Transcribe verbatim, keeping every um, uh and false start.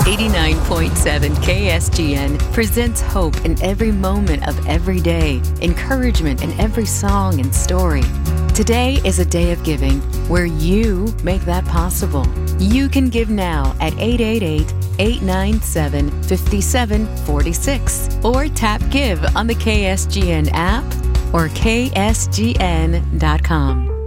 eighty-nine point seven K S G N presents hope in every moment of every day, encouragement in every song and story. Today is a day of giving where you make that possible. You can give now at eight eight eight, eight nine seven, five seven four six or tap Give on the K S G N app or K S G N dot com.